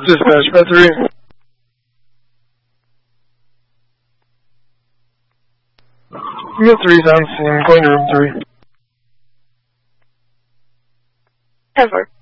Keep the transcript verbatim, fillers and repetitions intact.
Dispatch, bed three. Unit three is on scene, going to room three. ten four.